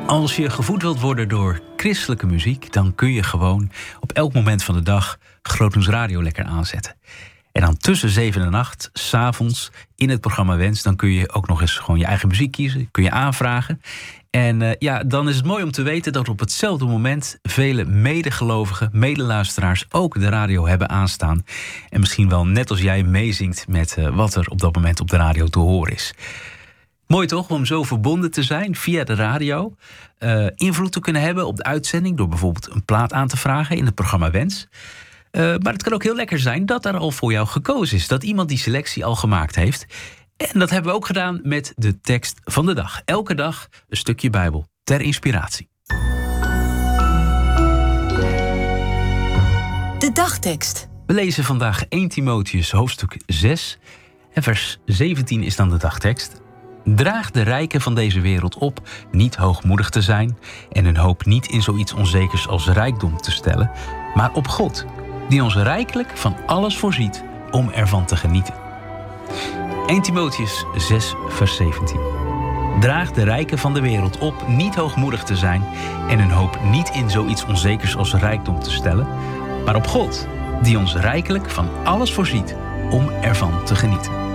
Als je gevoed wilt worden door christelijke muziek, dan kun je gewoon op elk moment van de dag Grootnieuws Radio lekker aanzetten. En dan tussen 7 en 8, 's avonds in het programma Wens, dan kun je ook nog eens gewoon je eigen muziek kiezen, kun je aanvragen. En dan is het mooi om te weten dat op hetzelfde moment vele medegelovigen, medeluisteraars ook de radio hebben aanstaan. En misschien wel net als jij meezingt met wat er op dat moment op de radio te horen is. Mooi toch, om zo verbonden te zijn via de radio. Invloed te kunnen hebben op de uitzending door bijvoorbeeld een plaat aan te vragen in het programma Wens. Maar het kan ook heel lekker zijn dat er al voor jou gekozen is. Dat iemand die selectie al gemaakt heeft. En dat hebben we ook gedaan met de tekst van de dag. Elke dag een stukje Bijbel ter inspiratie. De dagtekst. We lezen vandaag 1 Timotheüs hoofdstuk 6. En vers 17 is dan de dagtekst. Draag de rijken van deze wereld op niet hoogmoedig te zijn en hun hoop niet in zoiets onzekers als rijkdom te stellen, maar op God, die ons rijkelijk van alles voorziet om ervan te genieten. 1 Timotheüs 6 vers 17. Draag de rijken van de wereld op niet hoogmoedig te zijn en hun hoop niet in zoiets onzekers als rijkdom te stellen, maar op God, die ons rijkelijk van alles voorziet om ervan te genieten.